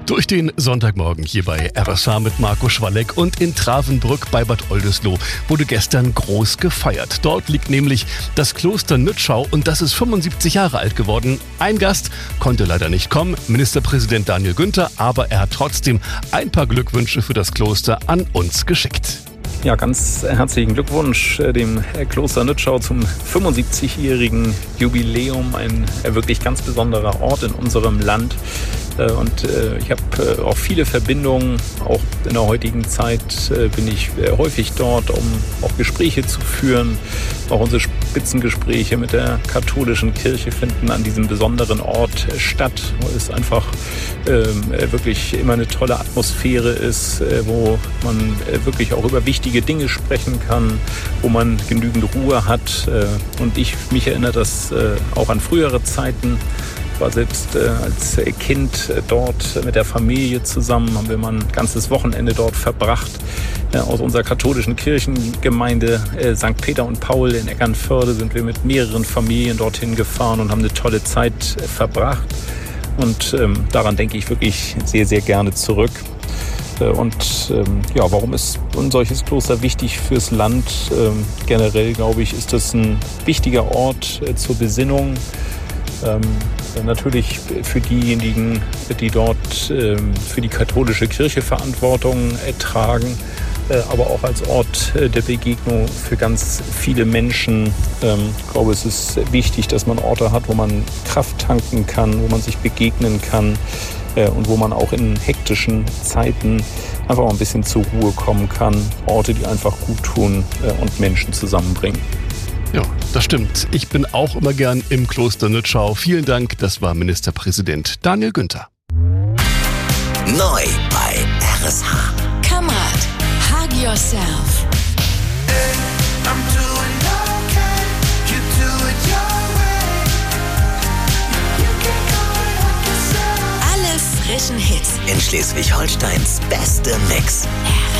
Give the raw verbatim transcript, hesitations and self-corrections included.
Durch den Sonntagmorgen hier bei R S H mit Marco Schwalleck und in Travenbrück bei Bad Oldesloe wurde gestern groß gefeiert. Dort liegt nämlich das Kloster Nützschau und das ist fünfundsiebzig Jahre alt geworden. Ein Gast konnte leider nicht kommen, Ministerpräsident Daniel Günther, aber er hat trotzdem ein paar Glückwünsche für das Kloster an uns geschickt. Ja, ganz herzlichen Glückwunsch dem Kloster Nützschau zum fünfundsiebzigjährigen Jubiläum. Ein wirklich ganz besonderer Ort in unserem Land. Und ich habe auch viele Verbindungen. Auch in der heutigen Zeit bin ich häufig dort, um auch Gespräche zu führen. Auch unsere Spitzengespräche mit der katholischen Kirche finden an diesem besonderen Ort statt, wo es einfach wirklich immer eine tolle Atmosphäre ist, wo man wirklich auch über wichtige Dinge sprechen kann, wo man genügend Ruhe hat. Und ich mich erinnere das auch an frühere Zeiten. Ich war selbst äh, als Kind äh, dort mit der Familie zusammen, haben wir mal ein ganzes Wochenende dort verbracht. Äh, aus unserer katholischen Kirchengemeinde äh, Sankt Peter und Paul in Eckernförde sind wir mit mehreren Familien dorthin gefahren und haben eine tolle Zeit äh, verbracht. Und ähm, daran denke ich wirklich sehr, sehr gerne zurück. Äh, und ähm, ja, warum ist ein solches Kloster wichtig fürs Land? Ähm, generell, glaube ich, ist das ein wichtiger Ort äh, zur Besinnung. Ähm, natürlich für diejenigen, die dort ähm, für die katholische Kirche Verantwortung äh, tragen, äh, aber auch als Ort äh, der Begegnung für ganz viele Menschen. Ähm, ich glaube, es ist wichtig, dass man Orte hat, wo man Kraft tanken kann, wo man sich begegnen kann äh, und wo man auch in hektischen Zeiten einfach mal ein bisschen zur Ruhe kommen kann. Orte, die einfach gut tun äh, und Menschen zusammenbringen. Ja, das stimmt. Ich bin auch immer gern im Kloster Nützschau. Vielen Dank, das war Ministerpräsident Daniel Günther. Neu bei R S H. Come on, hug yourself. Alle frischen Hits In Schleswig-Holsteins beste Mix.